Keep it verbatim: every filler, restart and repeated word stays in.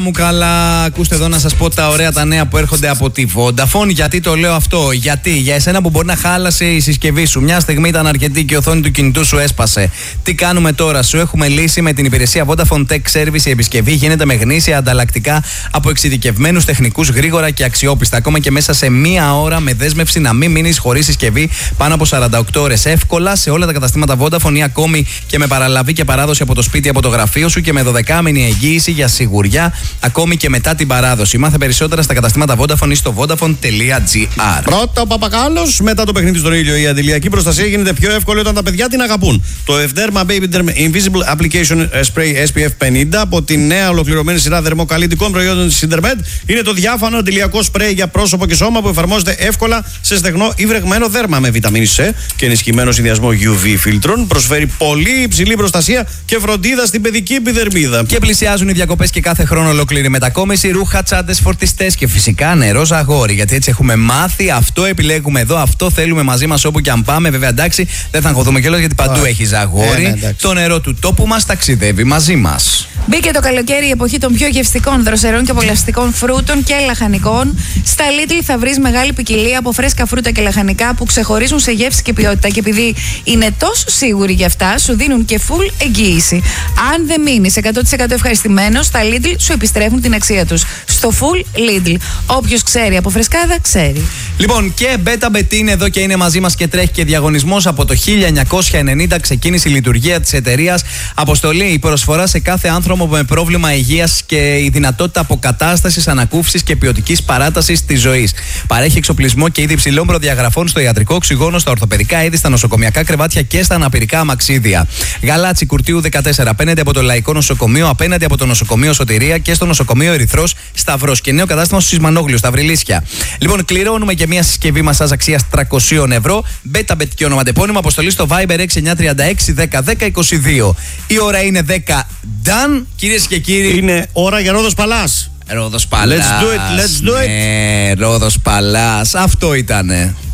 Μου καλά, ακούστε εδώ να σας πω τα ωραία τα νέα που έρχονται από τη Vodafone. Γιατί το λέω αυτό? Γιατί για εσένα που μπορεί να χάλασε η συσκευή σου, μια στιγμή ήταν αρκετή και η οθόνη του κινητού σου έσπασε. Τι κάνουμε τώρα? Σου έχουμε λύσει με την υπηρεσία Vodafone Tech Service. Η επισκευή γίνεται με γνήσια ανταλλακτικά από εξειδικευμένους τεχνικούς, γρήγορα και αξιόπιστα. Ακόμα και μέσα σε μία ώρα με δέσμευση να μην μείνεις χωρίς συσκευή πάνω από σαράντα οκτώ ώρες. Εύκολα σε όλα τα καταστήματα Vodafone ή ακόμη και με παραλαβή και παράδοση από το σπίτι, από το γραφείο σου και με δωδεκάμηνη εγγύηση για σιγουριά. Ακόμη και μετά την παράδοση. Μάθε περισσότερα στα καταστήματα Vodafone ή στο vodafone τελεία gr. Πρώτα ο Παπακάλος, μετά το παιχνίδι στον ήλιο. Η αντιλιακή προστασία γίνεται πιο εύκολη όταν τα παιδιά την αγαπούν. Το Ευδέρμα Baby Derm Invisible Application Spray ες πι εφ πενήντα από τη νέα ολοκληρωμένη σειρά δερμοκαλλιτικών προϊόντων της Intermed είναι το διάφανο αντιλιακό σπρέι για πρόσωπο και σώμα που εφαρμόζεται εύκολα σε στεγνό ή βρεγμένο δέρμα με βιταμίνη C και ενισχυμένο συνδυασμό γιου βι φίλτρων. Προσφέρει πολύ υψηλή προστασία και φροντίδα στην παιδική επιδερμίδα. Και πλησιάζουν οι διακοπές και κάθε χρόνο ολόκληρη μετακόμιση, ρούχα, τσάντες, φορτιστές και φυσικά νερό ζαγόρι. Γιατί έτσι έχουμε μάθει, αυτό επιλέγουμε εδώ, αυτό θέλουμε μαζί μας όπου και αν πάμε. Βέβαια, εντάξει, δεν θα αγχωθούμε κιόλας γιατί παντού oh. έχει ζαγόρι. Ε, ναι, το νερό του τόπου μας ταξιδεύει μαζί μας. Μπήκε το καλοκαίρι, η εποχή των πιο γευστικών, δροσερών και απολαυστικών φρούτων και λαχανικών. Στα Lidl θα βρεις μεγάλη ποικιλία από φρέσκα φρούτα και λαχανικά που ξεχωρίζουν σε γεύση και ποιότητα. Και επειδή είναι τόσο σίγουροι για αυτά, σου δίνουν και full εγγύηση. Αν δεν μείνεις εκατό τοις εκατό ευχαριστημένος, στα Lidl σου επιστρέφουν την αξία τους. Στο full Lidl. Όποιος ξέρει από φρεσκάδα, ξέρει. Λοιπόν, και BetaBet είναι εδώ και είναι μαζί μας και τρέχει και διαγωνισμός. Από το χίλια εννιακόσια ενενήντα ξεκίνησε η λειτουργία της εταιρείας. Αποστολή, η προσφορά σε κάθε άνθρωπο με πρόβλημα υγείας και η δυνατότητα αποκατάστασης, ανακούφισης και ποιοτικής παράτασης της ζωής. Παρέχει εξοπλισμό και είδη υψηλών προδιαγραφών στο ιατρικό οξυγόνο, στα ορθοπαιδικά είδη, στα νοσοκομιακά κρεβάτια και στα αναπηρικά αμαξίδια. Γαλάτσι Κουρτίου δεκατέσσερα, απέναντι από το Λαϊκό Νοσοκομείο, απέναντι από το Νοσοκομείο Σωτηρία και στο Νοσοκομείο Ερυθρός Σταυρός. Και νέο κατάστημα στο Σισμανόγλιο, στα Βρυλίσια. Λοιπόν, κληρώνουμε και μια συσκευή μασάζ αξίας τριακόσια ευρώ. BetaBet και ονοματεπώνυμο. Αποστολή στο Viber έξι εννιά τρία έξι δέκα δέκα είκοσι δύο. Η ώρα είναι δέκα. Done, κυρίες και κύριοι. Είναι ώρα για Ρόδος Παλάς. Ρόδος Παλάς. Let's do it, let's do it. Ναι, Ρόδος Παλάς. Αυτό ήτανε.